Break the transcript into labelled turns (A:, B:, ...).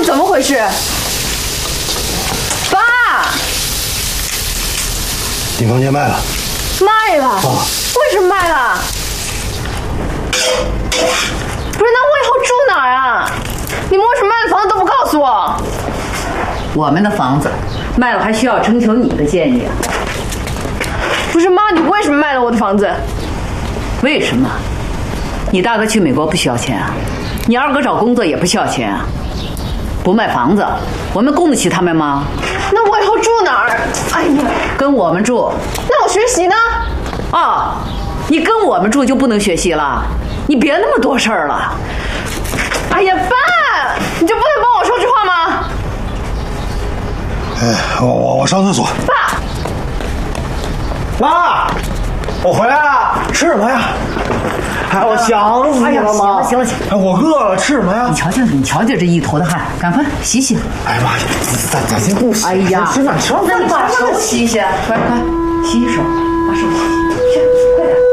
A: 底怎么回事？爸，
B: 你房间卖了。
A: 卖了？为什么卖了？不是，那我以后住哪儿啊？你们为什么卖了房子都不告诉我？
C: 我们的房子卖了还需要征求你的建议啊？
A: 不是妈，你为什么卖了我的房子？
C: 为什么？你大哥去美国不需要钱啊？你二哥找工作也不需要钱啊？不卖房子，我们供得起他们吗？
A: 那我以后住哪儿？哎呀，
C: 跟我们住。
A: 那我学习呢？
C: 啊，你跟我们住就不能学习了？你别那么多事儿了。
A: 哎呀，爸，你就不能帮我说句话吗？
B: 哎，我上厕所。
A: 爸，
D: 妈，我回来了，吃什么呀？哎，我想死你了，妈。
C: 行了，
D: 哎，我饿了，吃什么呀？
C: 你瞧瞧这一头的汗，赶快洗洗。
D: 哎呀妈，咱先不洗。
C: 哎呀，
D: 吃饭，
C: 那你把手洗洗，快洗洗手，把手洗洗，去，快点。